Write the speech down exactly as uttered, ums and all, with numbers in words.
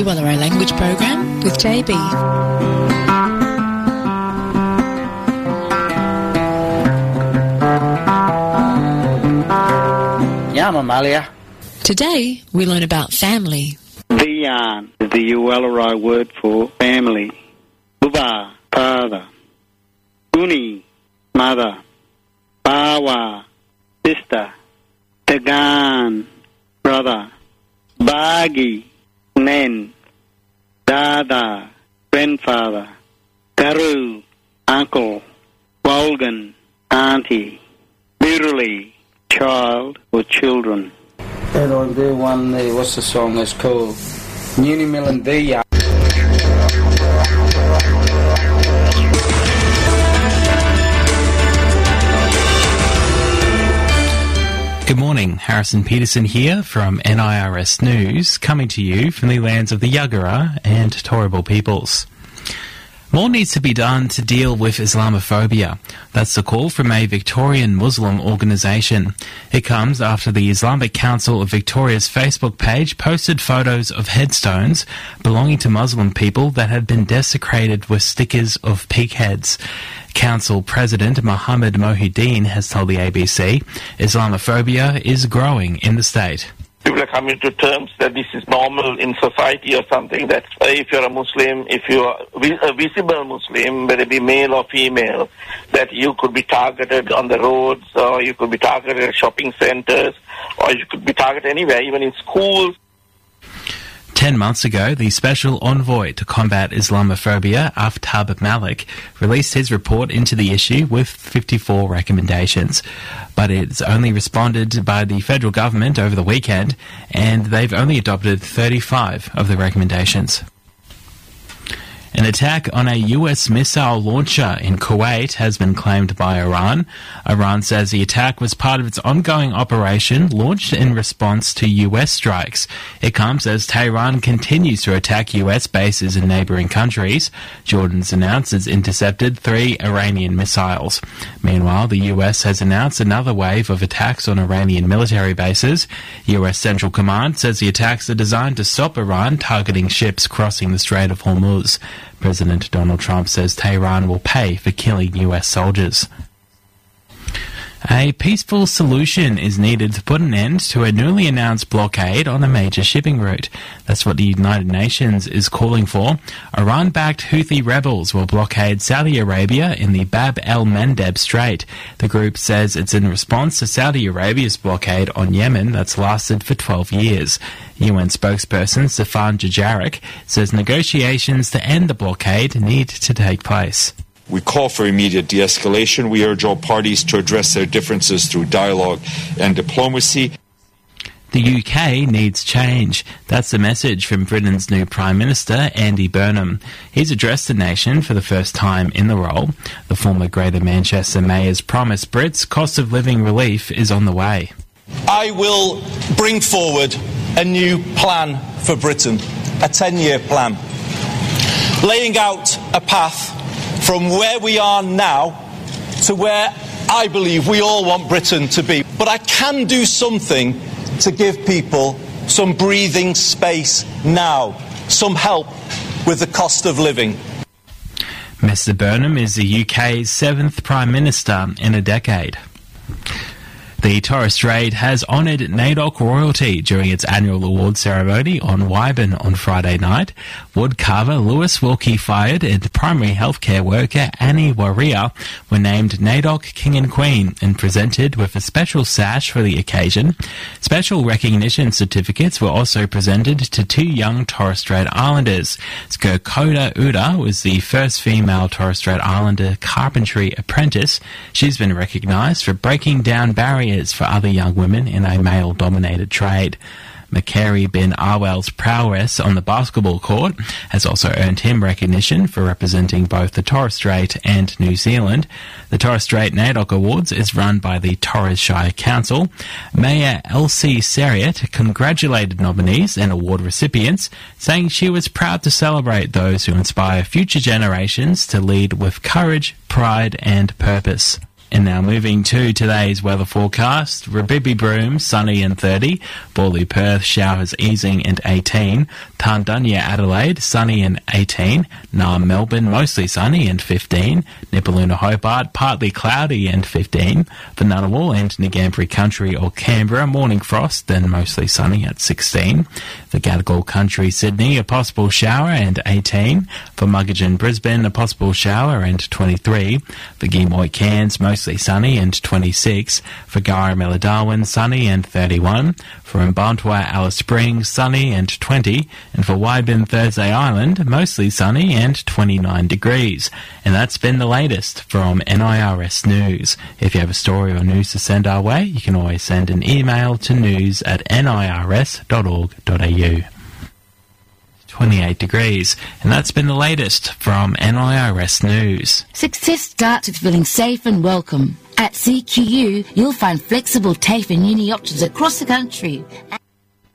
Wallaroo Language Program with J B. Yama Malia. Today we learn about family. Viyan is the Wallaroo word for family. Buba, father. Guni, mother. Bawa, sister. Tagan, brother. Bagi, nen. Dada, grandfather. Karu, uncle. Walgan, auntie. Biruli, child or children. And on there one there, what's the song that's called? Nuni Milan Viya. Good morning, Harrison Peterson here from N I R S News, coming to you from the lands of the Yagara and Turrbal peoples. More needs to be done to deal with Islamophobia. That's the call from a Victorian Muslim organisation. It comes after the Islamic Council of Victoria's Facebook page posted photos of headstones belonging to Muslim people that had been desecrated with stickers of pig heads. Council President Mohammed Mohideen has told the A B C Islamophobia is growing in the state. People are coming to terms that this is normal in society or something, that uh, if you're a Muslim, if you're a visible Muslim, whether it be male or female, that you could be targeted on the roads, or you could be targeted at shopping centres, or you could be targeted anywhere, even in schools. Ten months ago, the Special Envoy to Combat Islamophobia, Aftab Malik, released his report into the issue with fifty-four recommendations. But it's only responded by the federal government over the weekend, and they've only adopted thirty-five of the recommendations. An attack on a U S missile launcher in Kuwait has been claimed by Iran. Iran says the attack was part of its ongoing operation launched in response to U S strikes. It comes as Tehran continues to attack U S bases in neighbouring countries. Jordan's announced it's intercepted three Iranian missiles. Meanwhile, the U S has announced another wave of attacks on Iranian military bases. U S Central Command says the attacks are designed to stop Iran targeting ships crossing the Strait of Hormuz. President Donald Trump says Tehran will pay for killing U S soldiers. A peaceful solution is needed to put an end to a newly announced blockade on a major shipping route. That's what the United Nations is calling for. Iran-backed Houthi rebels will blockade Saudi Arabia in the Bab el-Mandeb Strait. The group says it's in response to Saudi Arabia's blockade on Yemen that's lasted for twelve years. U N spokesperson Stefan Dujarric says negotiations to end the blockade need to take place. We call for immediate de-escalation. We urge all parties to address their differences through dialogue and diplomacy. The U K needs change. That's the message from Britain's new Prime Minister, Andy Burnham. He's addressed the nation for the first time in the role. The former Greater Manchester Mayor's promised Brits cost of living relief is on the way. I will bring forward a new plan for Britain, a ten-year plan, laying out a path from where we are now to where I believe we all want Britain to be. But I can do something to give people some breathing space now, some help with the cost of living. Mister Burnham is the U K's seventh Prime Minister in a decade. The Torres Strait has honoured NAIDOC royalty during its annual award ceremony on Wyburn on Friday night. Woodcarver Lewis Wilkie Fired and primary healthcare worker Annie Warrior were named NAIDOC King and Queen and presented with a special sash for the occasion. Special recognition certificates were also presented to two young Torres Strait Islanders. Skirkoda Uda was the first female Torres Strait Islander carpentry apprentice. She's been recognised for breaking down barriers for other young women in a male-dominated trade. Makary bin Awel's prowess on the basketball court has also earned him recognition for representing both the Torres Strait and New Zealand. The Torres Strait NAIDOC Awards is run by the Torres Shire Council. Mayor Elsie Seriot congratulated nominees and award recipients, saying she was proud to celebrate those who inspire future generations to lead with courage, pride and purpose. And now moving to today's weather forecast. Rabibbi Broome, sunny and thirty. Borley Perth, showers easing and eighteen. Tarndunya Adelaide, sunny and eighteen. Naarm Melbourne, mostly sunny and fifteen. Nipaluna Hobart, partly cloudy and fifteen. For Ngunnawal and Ngambri Country or Canberra, morning frost and mostly sunny at sixteen. For Gadigal Country Sydney, a possible shower and eighteen. For Muggeridge Brisbane, a possible shower and twenty-three. For Gimoy Cairns, mostly sunny and twenty-six. For Garramella Darwin, sunny and thirty-one. For Mbantua Alice Springs, sunny and twenty. And for Waibin Thursday Island, mostly sunny and twenty-nine degrees. And that's been the latest from N I R S News. If you have a story or news to send our way, you can always send an email to news at n i r s dot org dot a u. twenty-eight degrees. And that's been the latest from N I R S News. Success starts with feeling safe and welcome. At C Q U, you'll find flexible TAFE and uni options across the country.